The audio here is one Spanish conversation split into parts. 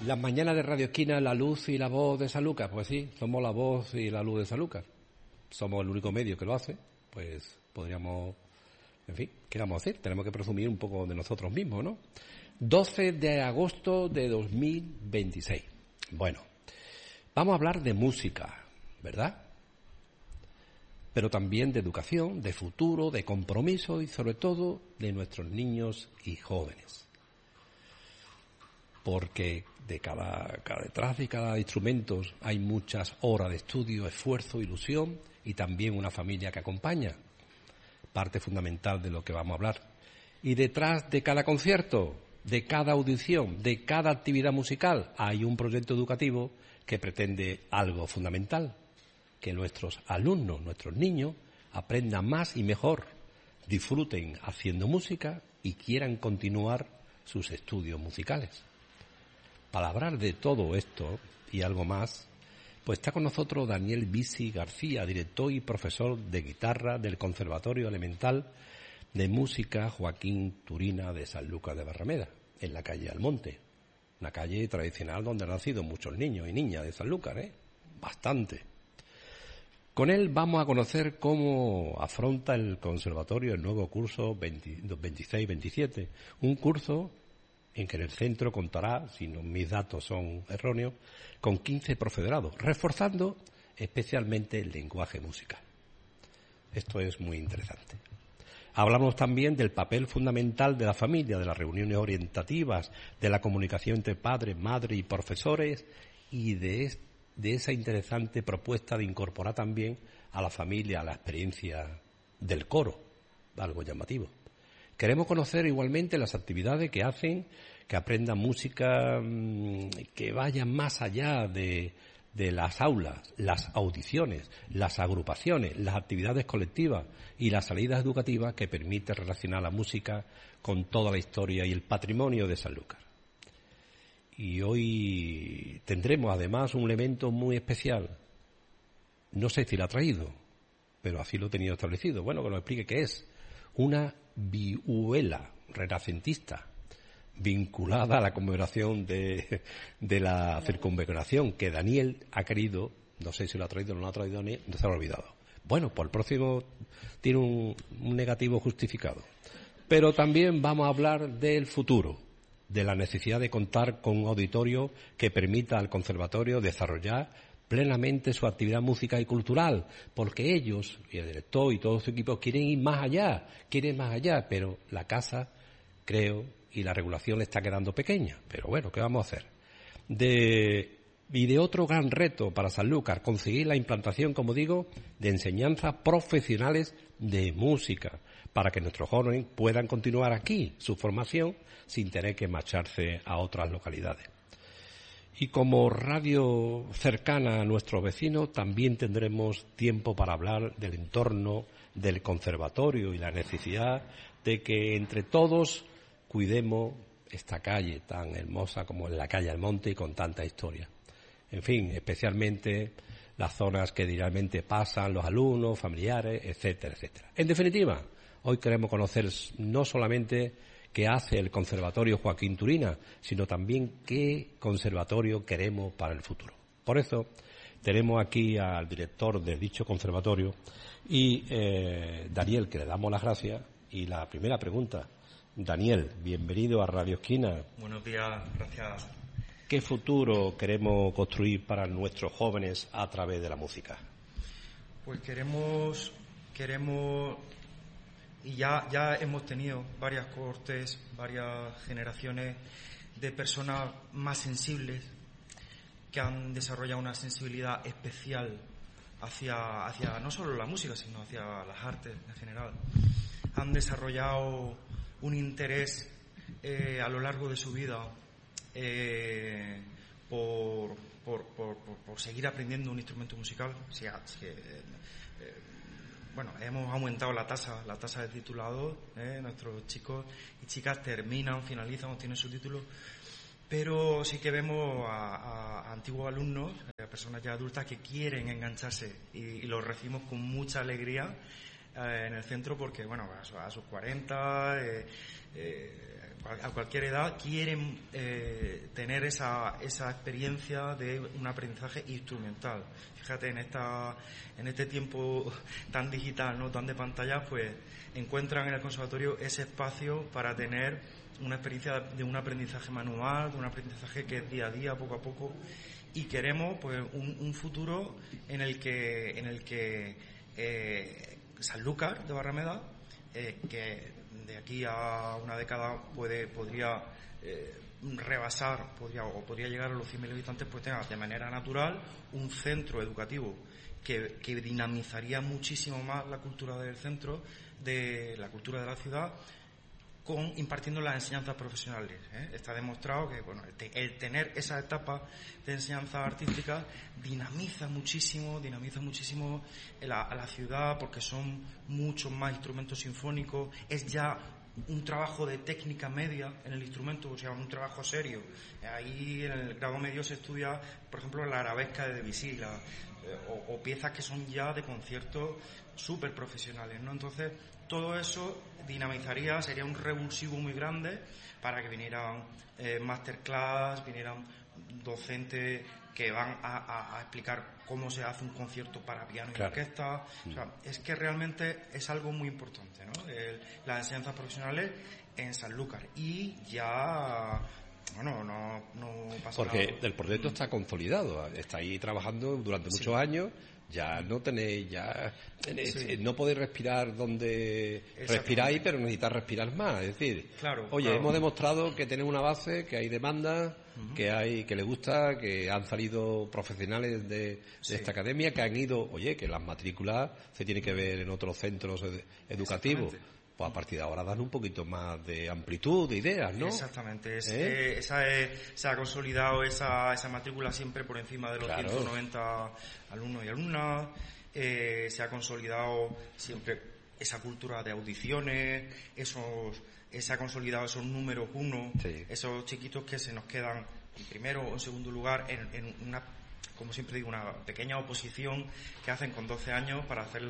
Las mañanas de Radio Esquina, la luz y la voz de Sanlúcar. Pues sí, somos la voz y la luz de Sanlúcar. Somos el único medio que lo hace. Pues podríamos, en fin, ¿qué vamos a hacer? Tenemos que presumir un poco de nosotros mismos, ¿no? 12 de agosto de 2026. Bueno, vamos a hablar de música, ¿verdad? Pero también de educación, de futuro, de compromiso y sobre todo de nuestros niños y jóvenes. Porque detrás de cada instrumento hay muchas horas de estudio, esfuerzo, ilusión y también una familia que acompaña, parte fundamental de lo que vamos a hablar. Y detrás de cada concierto, de cada audición, de cada actividad musical, hay un proyecto educativo que pretende algo fundamental, que nuestros alumnos, nuestros niños, aprendan más y mejor, disfruten haciendo música y quieran continuar sus estudios musicales. Para hablar de todo esto y algo más, pues está con nosotros Daniel Bisi García, director y profesor de guitarra del Conservatorio Elemental de Música Joaquín Turina de Sanlúcar de Barrameda, en la calle Almonte, una calle tradicional donde han nacido muchos niños y niñas de Sanlúcar, bastante. Con él vamos a conocer cómo afronta el conservatorio el nuevo curso 26-27, un curso en que en el centro contará, si no, mis datos son erróneos, con 15 profesorados, reforzando especialmente el lenguaje musical. Esto es muy interesante. Hablamos también del papel fundamental de la familia, de las reuniones orientativas, de la comunicación entre padres, madre y profesores y de esa interesante propuesta de incorporar también a la familia a la experiencia del coro, algo llamativo. Queremos conocer igualmente las actividades que hacen, que aprendan música, que vayan más allá de las aulas, las audiciones, las agrupaciones, las actividades colectivas y las salidas educativas que permiten relacionar la música con toda la historia y el patrimonio de Sanlúcar. Y hoy tendremos además un elemento muy especial. No sé si lo ha traído, pero así lo he tenido establecido. Bueno, que nos explique qué es. Una vihuela renacentista vinculada a la conmemoración de la circunvalación que Daniel ha querido, no sé si lo ha traído o no lo ha traído, no se lo ha olvidado. Bueno, pues el próximo tiene un negativo justificado. Pero también vamos a hablar del futuro, de la necesidad de contar con un auditorio que permita al conservatorio desarrollar plenamente su actividad música y cultural, porque ellos, y el director y todo su equipo, quieren ir más allá, pero la casa, creo, y la regulación le está quedando pequeña. Pero bueno, ¿qué vamos a hacer? Y de otro gran reto para Sanlúcar, conseguir la implantación, como digo, de enseñanzas profesionales de música, para que nuestros jóvenes puedan continuar aquí su formación sin tener que marcharse a otras localidades. Y como radio cercana a nuestros vecinos, también tendremos tiempo para hablar del entorno del conservatorio y la necesidad de que entre todos cuidemos esta calle tan hermosa como es la calle Almonte y con tanta historia. En fin, especialmente las zonas que diariamente pasan los alumnos, familiares, etcétera, etcétera. En definitiva, hoy queremos conocer no solamente qué hace el Conservatorio Joaquín Turina, sino también qué conservatorio queremos para el futuro. Por eso tenemos aquí al director de dicho conservatorio y Daniel, que le damos las gracias. Y la primera pregunta, Daniel, bienvenido a Radio Esquina. Buenos días, gracias. ¿Qué futuro queremos construir para nuestros jóvenes a través de la música? Pues queremos y ya hemos tenido varias cohortes, varias generaciones de personas más sensibles que han desarrollado una sensibilidad especial hacia no solo la música, sino hacia las artes en general. Han desarrollado un interés a lo largo de su vida por seguir aprendiendo un instrumento musical. Bueno, hemos aumentado la tasa de titulados, nuestros chicos y chicas finalizan, obtienen su título, pero sí que vemos a antiguos alumnos, a personas ya adultas que quieren engancharse y los recibimos con mucha alegría en el centro porque, bueno, a sus 40, a cualquier edad quieren tener esa experiencia de un aprendizaje instrumental. Fíjate, en este tiempo tan digital, ¿no?, tan de pantalla, pues encuentran en el conservatorio ese espacio para tener una experiencia de un aprendizaje manual, de un aprendizaje que es día a día, poco a poco, y queremos pues un futuro en el que Sanlúcar de Barrameda, que de aquí a una década podría rebasar, podría llegar a los 100.000 habitantes, pues tenga de manera natural un centro educativo que dinamizaría muchísimo más la cultura del centro, de la cultura de la ciudad, impartiendo las enseñanzas profesionales. Está demostrado que el tener esa etapa de enseñanza artística dinamiza muchísimo a la ciudad, porque son muchos más instrumentos sinfónicos, es ya un trabajo de técnica media en el instrumento, o sea, un trabajo serio. Ahí en el grado medio se estudia, por ejemplo, la arabesca de Debussy, o piezas que son ya de conciertos súper profesionales, ¿no? Entonces, todo eso dinamizaría, sería un revulsivo muy grande para que vinieran masterclass, vinieran docentes que van a explicar cómo se hace un concierto para piano y orquesta. O sea, es que realmente es algo muy importante, ¿no? Las enseñanzas profesionales en Sanlúcar. Y ya... Bueno, no pasa porque nada. El proyecto está consolidado, está ahí trabajando durante muchos años, ya no tenéis, no podéis respirar donde respiráis, pero necesitáis respirar más, es decir, hemos demostrado que tenéis una base, que hay demanda, que le gusta, que han salido profesionales de esta academia, que han ido, que las matrículas se tienen que ver en otros centros educativos. Pues a partir de ahora dan un poquito más de amplitud, de ideas, ¿no? Exactamente. Se ha consolidado esa matrícula siempre por encima de los 190 alumnos y alumnas. Se ha consolidado siempre esa cultura de audiciones, se ha consolidado esos números uno, esos chiquitos que se nos quedan en primero o en segundo lugar en una, como siempre digo, una pequeña oposición que hacen con 12 años para hacer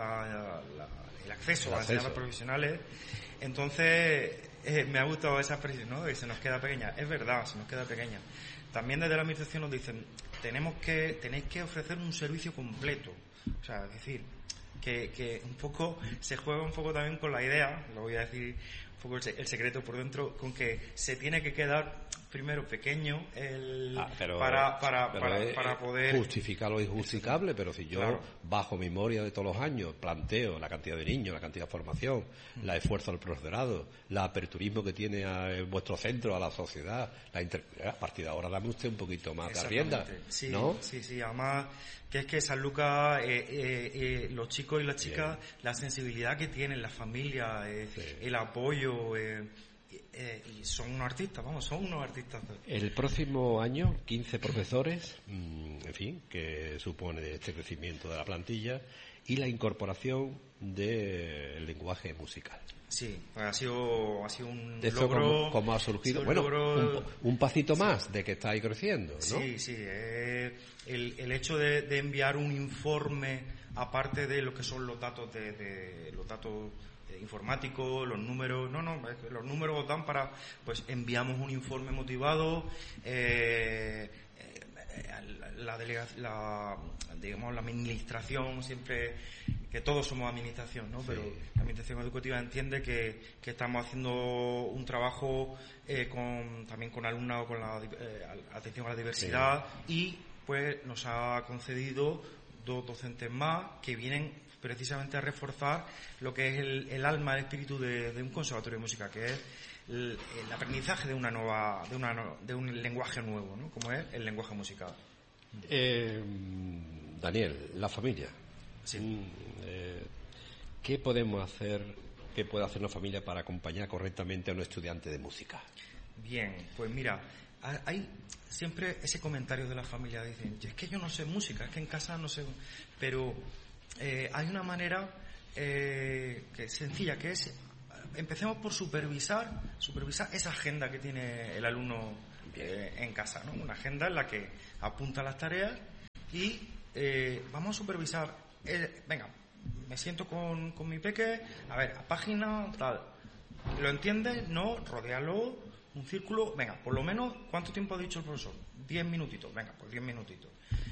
el acceso a las enseñanzas profesionales. Entonces, me ha gustado esa expresión, ¿no? Que se nos queda pequeña. Es verdad, se nos queda pequeña. También desde la administración nos dicen, tenéis que ofrecer un servicio completo. O sea, es decir, que un poco se juega un poco también con la idea, lo voy a decir un poco el secreto por dentro, con que se tiene que quedar primero pequeño para poder justificar lo injustificable. Pero si yo bajo memoria de todos los años planteo la cantidad de niños, la cantidad de formación, el esfuerzo del profesorado, el aperturismo que tiene a vuestro centro, a la sociedad, a partir de ahora dame usted un poquito más de rienda, ¿no? Sí, además que es que Sanlúcar, los chicos y las chicas, la sensibilidad que tienen, la familia, el apoyo, y son unos artistas. El próximo año, 15 profesores, en fin, que supone este crecimiento de la plantilla y la incorporación del lenguaje musical. Sí, pues ha sido un de logro. ¿Cómo ha surgido? Bueno, un pasito más de que estáis creciendo, ¿no? Sí. El hecho de enviar un informe, aparte de lo que son los datos los datos informáticos, los números, los números dan para, pues enviamos un informe motivado, la administración, siempre, que todos somos administración, ¿no? Pero la administración educativa entiende que estamos haciendo un trabajo también con alumnado, con la atención a la diversidad, y pues nos ha concedido 2 docentes más que vienen precisamente a reforzar lo que es el alma, el espíritu de un conservatorio de música, que es el aprendizaje de un lenguaje nuevo, ¿no? Como es el lenguaje musical. Daniel, la familia. Sí. ¿Qué podemos hacer, qué puede hacer una familia para acompañar correctamente a un estudiante de música? Bien, pues mira, hay siempre ese comentario de la familia, dicen, es que yo no sé música, es que en casa no sé, pero hay una manera que es sencilla, que es, empecemos por supervisar esa agenda que tiene el alumno en casa, ¿no? Una agenda en la que apunta las tareas y vamos a supervisar, venga, me siento con mi peque, a ver, a página tal, ¿Lo entiendes? No, rodéalo, un círculo. Venga, por lo menos, ¿cuánto tiempo ha dicho el profesor? 10 minutitos. Venga, pues 10 minutitos.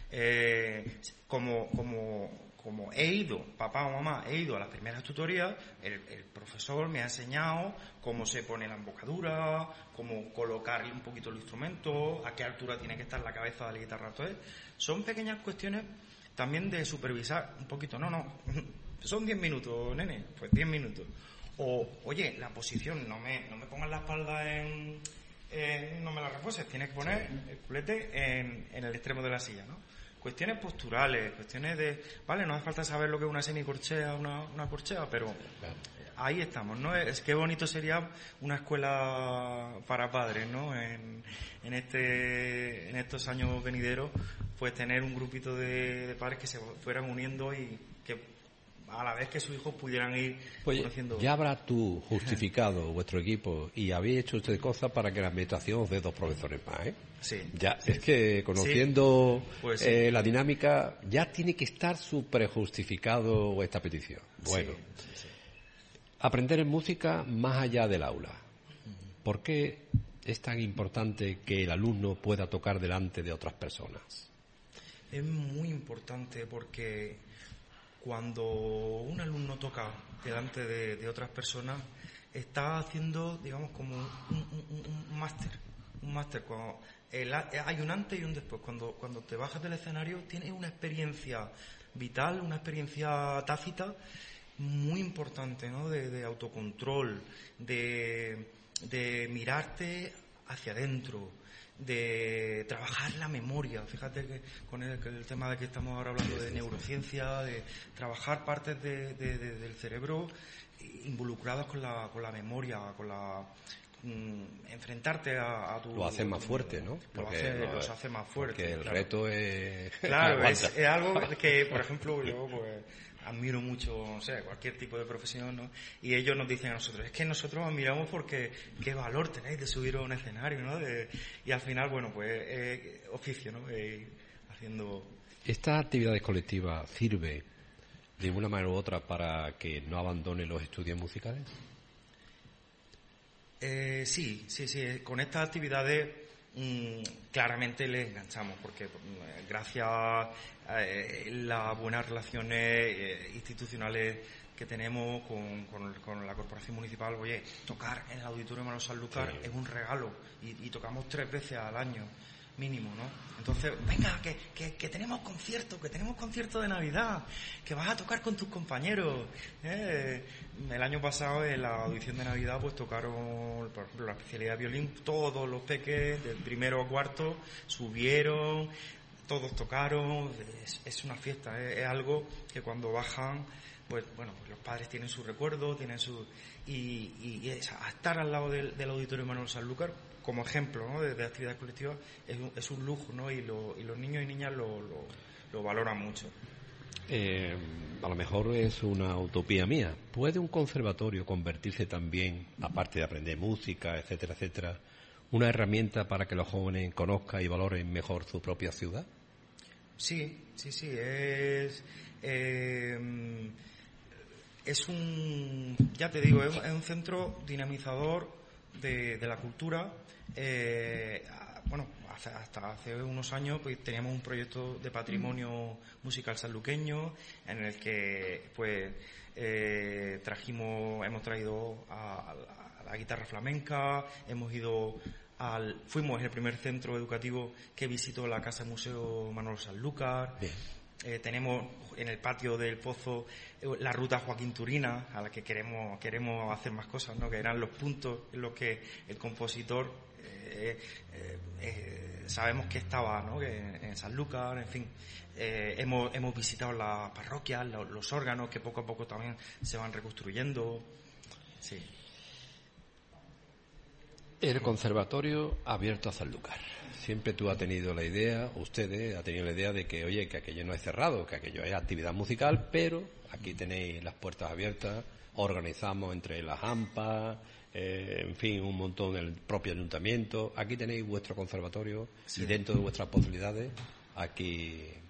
Como he ido, papá o mamá, he ido a las primeras tutorías, el profesor me ha enseñado cómo se pone la embocadura, cómo colocarle un poquito el instrumento, a qué altura tiene que estar la cabeza de la guitarra. Entonces, son pequeñas cuestiones también de supervisar un poquito. No, son 10 minutos, nene, pues 10 minutos. O, oye, la posición, no me pongas la espalda no me la refuerces, tienes que poner el culete en el extremo de la silla, ¿no? Cuestiones posturales, cuestiones de... Vale, no hace falta saber lo que es una semicorchea, una corchea, pero ahí estamos, ¿no? Es que bonito sería una escuela para padres, ¿no? En estos años venideros, pues tener un grupito de padres que se fueran uniendo y que a la vez que sus hijos pudieran ir conociendo... Ya habrás tú justificado vuestro equipo y habéis hecho ustedes cosas para que la administración os dé 2 profesores más, ¿eh? Sí. Ya, sí, es que conociendo pues sí. La dinámica, ya tiene que estar súper justificado esta petición. Bueno, sí. Aprender en música más allá del aula. ¿Por qué es tan importante que el alumno pueda tocar delante de otras personas? Es muy importante porque cuando un alumno toca delante de otras personas, está haciendo, digamos, como un máster. Un máster. Hay un antes y un después. Cuando te bajas del escenario, tienes una experiencia vital, una experiencia tácita muy importante, ¿no? De autocontrol, de mirarte hacia adentro, de trabajar la memoria. Fíjate que con el tema de que estamos ahora hablando de neurociencia, de trabajar partes del cerebro involucradas con la memoria, enfrentarte a tu... Lo hace más fuerte, ¿no? Los hace más fuerte. Porque el reto es... Claro, es algo que, por ejemplo, yo pues admiro mucho, no sé, cualquier tipo de profesión, ¿no? Y ellos nos dicen a nosotros, es que nosotros admiramos porque qué valor tenéis de subiros a un escenario, ¿no? Y al final, bueno, pues oficio, ¿no? Haciendo... ¿Estas actividades colectivas sirve de una manera u otra para que no abandone los estudios musicales? Sí. Con estas actividades claramente les enganchamos porque gracias a las buenas relaciones institucionales que tenemos con la corporación municipal, oye, tocar en el Auditorio Manuel Sanlúcar es un regalo y tocamos 3 veces al año mínimo, ¿no? Entonces, venga, que tenemos concierto de Navidad, que vas a tocar con tus compañeros. El año pasado en la audición de Navidad pues tocaron, por ejemplo, la especialidad de violín, todos los peques del primero a cuarto subieron, todos tocaron, es una fiesta, es algo que cuando bajan, pues bueno, pues los padres tienen su recuerdo, y estar al lado del Auditorio Manuel Sanlúcar como ejemplo, ¿no? de actividades colectivas es un lujo, ¿no? Y los niños y niñas lo valoran mucho. A lo mejor es una utopía mía. ¿Puede un conservatorio convertirse también, aparte de aprender música, etcétera, etcétera, una herramienta para que los jóvenes conozcan y valoren mejor su propia ciudad? Sí. Es un centro dinamizador de la cultura. Bueno, hasta hace unos años pues teníamos un proyecto de patrimonio musical sanluqueño en el que pues hemos traído a la guitarra flamenca, fuimos el primer centro educativo que visitó la Casa Museo Manolo Sanlúcar. Tenemos en el patio del Pozo la ruta Joaquín Turina, a la que queremos hacer más cosas, ¿no? Que eran los puntos en los que el compositor sabemos que estaba, ¿no? Que en Sanlúcar, en fin. Hemos visitado las parroquias, los órganos que poco a poco también se van reconstruyendo. Sí. El conservatorio abierto a Sanlúcar. Siempre tú has tenido la idea, ustedes han tenido la idea de que, oye, que aquello no es cerrado, que aquello es actividad musical, pero aquí tenéis las puertas abiertas, organizamos entre las AMPA, en fin, un montón del propio ayuntamiento. Aquí tenéis vuestro conservatorio y dentro de vuestras posibilidades, aquí